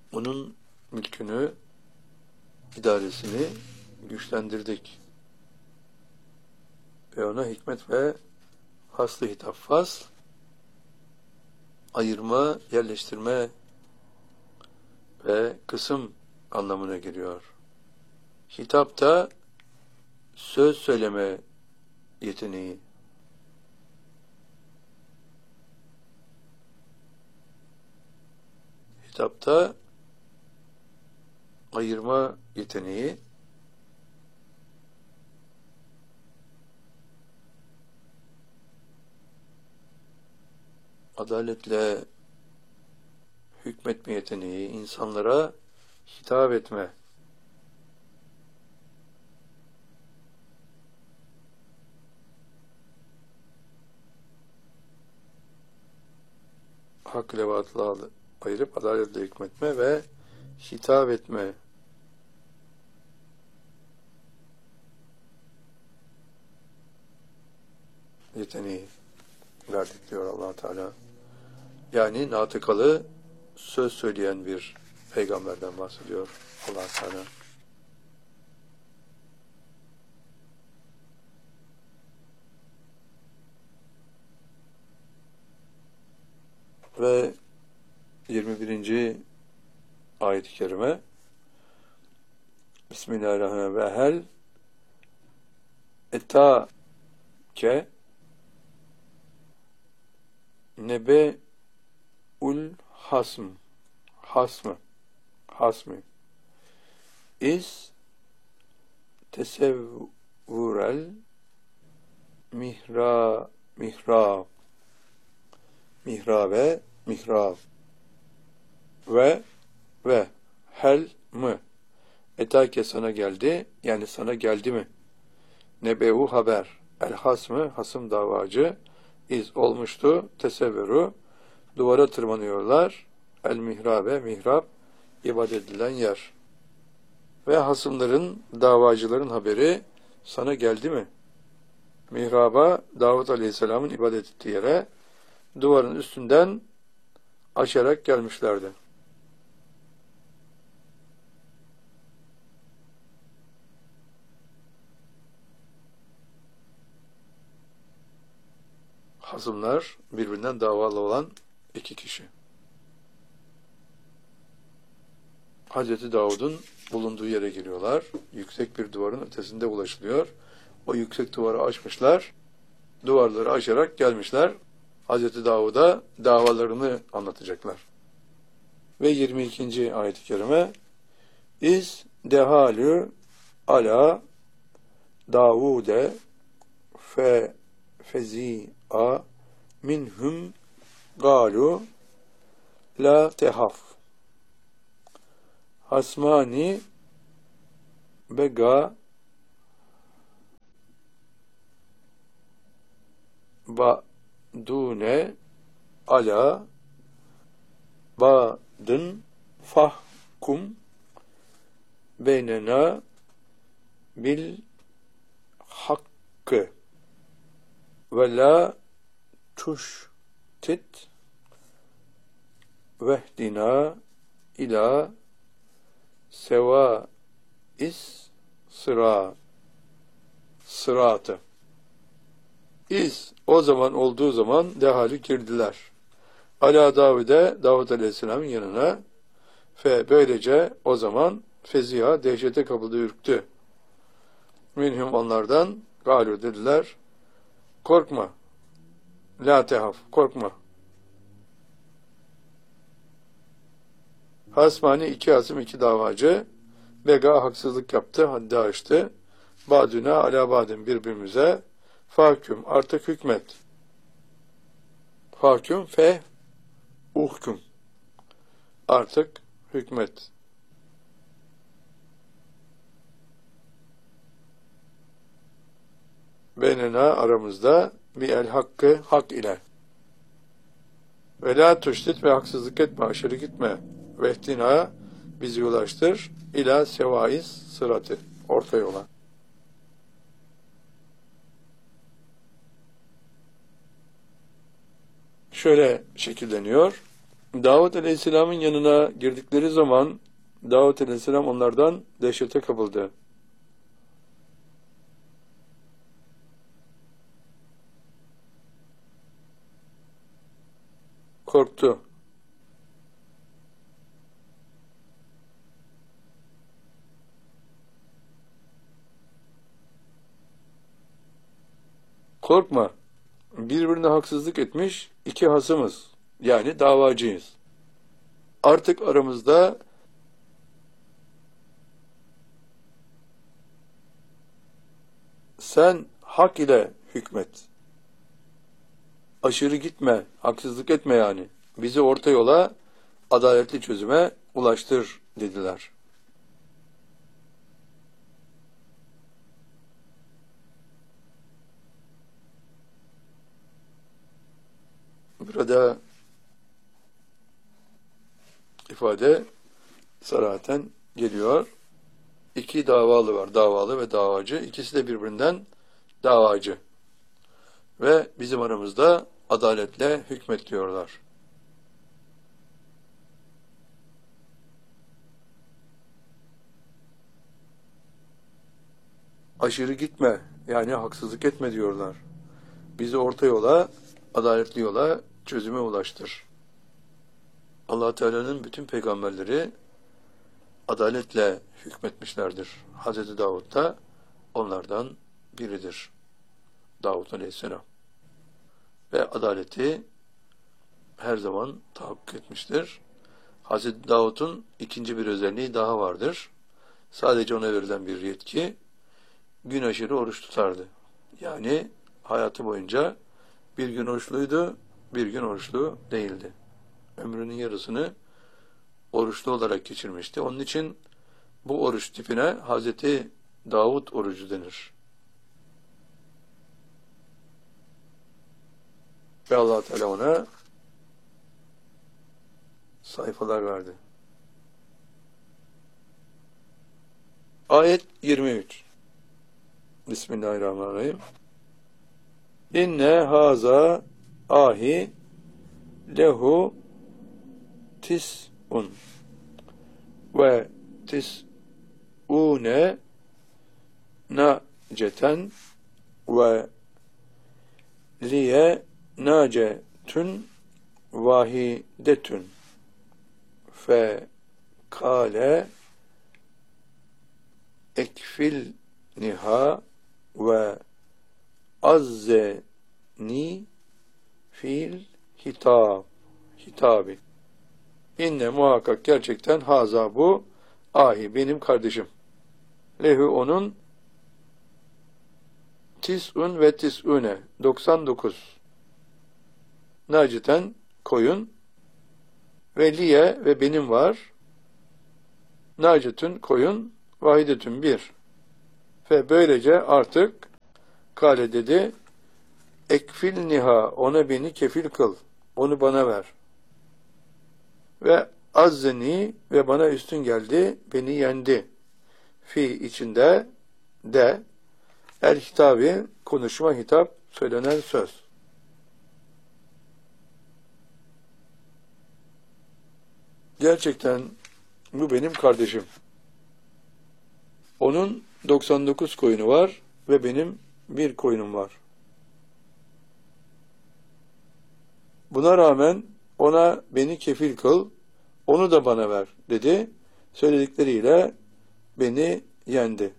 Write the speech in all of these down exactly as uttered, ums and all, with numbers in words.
onun mülkünü, idaresini güçlendirdik. Ve ona hikmet ve haslı hitap, fasl, ayırma, yerleştirme ve kısım anlamına geliyor. Hitap da söz söyleme yeteneği. Hitapta ayırma yeteneği, adaletle hükmetme yeteneği, insanlara hitap etme, hak ile batılı ayırıp adaletle hükmetme ve hitap etme yeteneği verdik diyor Allah Teala. Yani natıkalı, söz söyleyen bir peygamberden bahsediyor Allah Teala. Ve yirmi birinci ayet-i kerime Bismillahirrahmanirrahim. Ve hel etâke nebe ul hasm hasmı hasmi is tesevvurel mihra mihrab mihrabe mihrab ve ve hel mı etake sana geldi, yani sana geldi mi? Nebe'u haber, el hasmı hasım davacı, iz olmuştu, tesevvürü duvara tırmanıyorlar, el mihrabe mihrab ibadet edilen yer. Ve hasımların, davacıların haberi sana geldi mi? Mihraba, Davud Aleyhisselam'ın ibadet ettiği yere duvarın üstünden aşarak gelmişlerdi. Hasımlar birbirinden davalı olan iki kişi. Hazreti Davud'un bulunduğu yere giriyorlar. Yüksek bir duvarın ötesinde ulaşılıyor. O yüksek duvarı aşmışlar. Duvarları aşarak gelmişler. Hazreti Davud'a davalarını anlatacaklar. Ve yirmi ikinci ayet-i kerime İz dehalü ala Davude fe fezi'a minhum galu la tehaf hasmani bega ba'dune ala ba'dın fahkum beynena bil hakkı ve la tuştit vehdina ila seva is sıra sıratı. İz o zaman olduğu zaman dehali girdiler. Ala Davud'e, Davud Aleyhisselam'ın yanına ve böylece o zaman feziha dehşete kapıldı, ürktü. Minhum onlardan galu dediler, korkma, la tehaf, korkma. Hasmani iki hasım, iki davacı, bega haksızlık yaptı, haddi aştı. Badüne ala badin birbirimize, faküm artık hükmet. Faküm fe uhküm artık hükmet. Beynena aramızda bir el hakkı hak ile. Ve la tuştit ve haksızlık etme, aşırı gitme. Vehdina bizi ulaştır. İla sevaiz sıratı, orta yola. Şöyle şekilleniyor. Davud Aleyhisselam'ın yanına girdikleri zaman Davud Aleyhisselam onlardan dehşete kapıldı. Korktu. Korkma. Birbirine haksızlık etmiş iki hasımız. Yani davacıyız. Artık aramızda sen hak ile hükmet. Aşırı gitme, haksızlık etme yani. Bizi orta yola, adaletli çözüme ulaştır dediler. Burada ifade sarahaten geliyor. İki davalı var, davalı ve davacı. İkisi de birbirinden davacı. Ve bizim aramızda adaletle hükmet diyorlar. Aşırı gitme, yani haksızlık etme diyorlar. Bizi orta yola, adaletli yola, çözüme ulaştır. Allah Teala'nın bütün peygamberleri adaletle hükmetmişlerdir. Hazreti Davud da onlardan biridir. Davud Aleyhisselam. Ve adaleti her zaman tahakkuk etmiştir. Hazreti Davud'un ikinci bir özelliği daha vardır. Sadece ona verilen bir yetki, gün aşırı oruç tutardı. Yani hayatı boyunca bir gün oruçluydu, bir gün oruçlu değildi. Ömrünün yarısını oruçlu olarak geçirmişti. Onun için bu oruç tipine Hazreti Davud orucu denir. Ve Allah Teala ona sayfalar verdi. Ayet yirmi üç. Bismillahirrahmanirrahim. İnne haza ahi lehu tis'un ve tis'une naceten ve liye nacetun vahidetun fe kâle ekfil niha ve azzeni fil hitab hitabi. İnne muhakkak gerçekten haza bu ahi benim kardeşim. Lehu onun tis'un ve tis'une doksan dokuz naciten koyun ve liye ve benim var nacetün koyun vahidetün bir ve böylece artık kale dedi ekfil niha ona beni kefil kıl onu bana ver ve azzeni ve bana üstün geldi beni yendi fi içinde de el hitabi konuşma hitap söylenen söz. Gerçekten bu benim kardeşim. Onun doksan dokuz koyunu var ve benim bir koyunum var. Buna rağmen ona beni kefil kıl, onu da bana ver dedi. Söyledikleriyle beni yendi.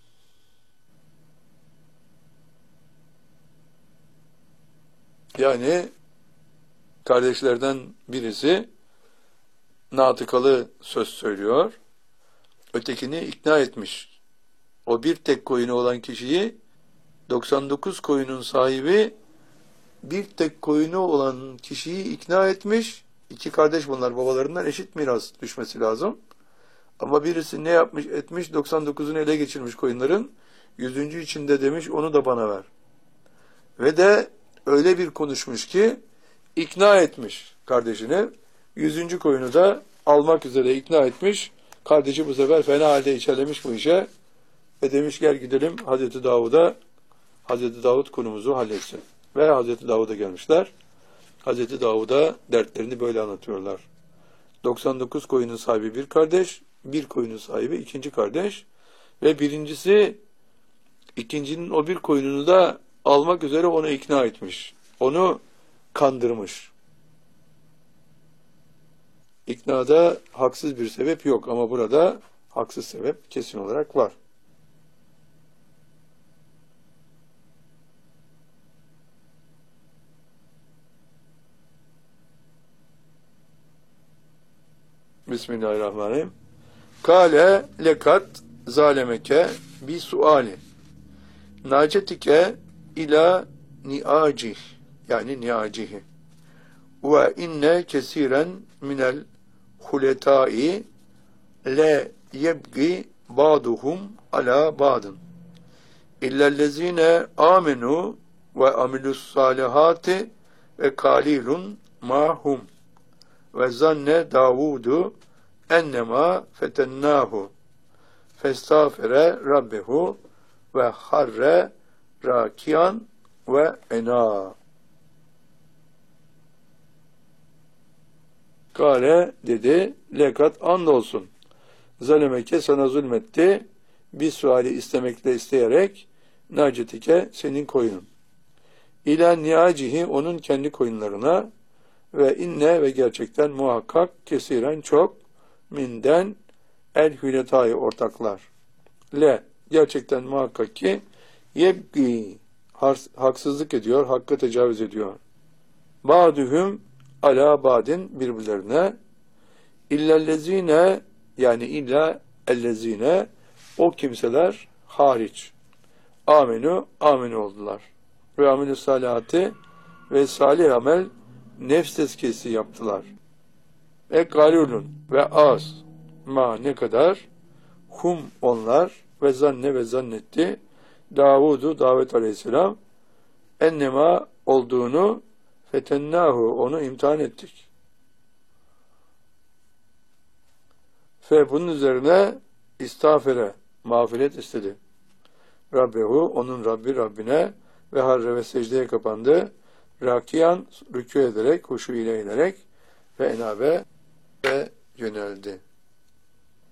Yani kardeşlerden birisi natıkalı söz söylüyor. Ötekini ikna etmiş. O bir tek koyunu olan kişiyi doksan dokuz koyunun sahibi bir tek koyunu olan kişiyi ikna etmiş. İki kardeş bunlar babalarından eşit miras düşmesi lazım. Ama birisi ne yapmış etmiş doksan dokuzunu ele geçirmiş koyunların. Yüzüncü içinde demiş onu da bana ver. Ve de öyle bir konuşmuş ki ikna etmiş kardeşini. Yüzüncü koyunu da almak üzere ikna etmiş. Kardeşi bu sefer fena halde içerlemiş bu işe. Ve demiş gel gidelim Hazreti Davud'a. Hazreti Davud konumuzu halletsin. Ve Hazreti Davud'a gelmişler. Hazreti Davud'a dertlerini böyle anlatıyorlar. doksan dokuz koyunun sahibi bir kardeş, bir koyunun sahibi ikinci kardeş ve birincisi ikincinin o bir koyununu da almak üzere onu ikna etmiş. Onu kandırmış. İknada haksız bir sebep yok ama burada haksız sebep kesin olarak var. Bismillahirrahmanirrahim. Kale lekat zalemeke bi suali nacetike ila niacih yani niacihi ve inne kesiren minel huletai le yebgi ba'duhum ala ba'dın illellezine amenu ve amilus salihati ve kalilun mahum ve zanne Davudu ennema fetennahu festağfere rabbehu ve harre rakiyan ve ena. Kale dedi, lekat andolsun. Zalimeke sana zulmetti, bir suali istemekle isteyerek, nacetike senin koyunun. İlâ niacihi onun kendi koyunlarına ve inne ve gerçekten muhakkak kesiren çok minden el hületayı ortaklar. Le gerçekten muhakkak ki yebgi haksızlık ediyor, hakka tecavüz ediyor. Ba'duhum ala ba'din birbirlerine illellezine yani illa ellezine o kimseler hariç amenu amenu oldular. Ve amelu salihati ve salih amel nefs tezkiyesi yaptılar. E galulun ve az ma ne kadar hum onlar ve zanne ve zannetti Davudu Davud aleyhisselam ennema olduğunu fetennahu onu imtihan ettik. Fe bunun üzerine istağfere mağfiret istedi. Rabbehu onun Rabbi Rabbine ve harre ve secdeye kapandı. Rakiyan rükû ederek, huşu ile inerek ve enabe ve yöneldi.